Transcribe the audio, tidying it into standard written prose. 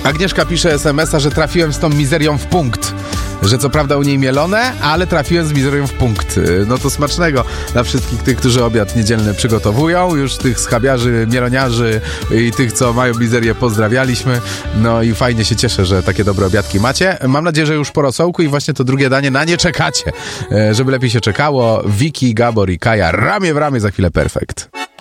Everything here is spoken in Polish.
Agnieszka pisze SMS-a, że trafiłem z tą mizerią w punkt. Że co prawda u niej mielone, ale trafiłem z mizerią w punkt. No to smacznego dla wszystkich tych, którzy obiad niedzielny przygotowują. Już tych schabiarzy, mieloniarzy i tych, co mają mizerię, pozdrawialiśmy. No i fajnie się cieszę, że takie dobre obiadki macie. Mam nadzieję, że już po rosołku i właśnie to drugie danie na nie czekacie. Żeby lepiej się czekało. Wiki, Gabor i Kaja ramię w ramię za chwilę perfekt.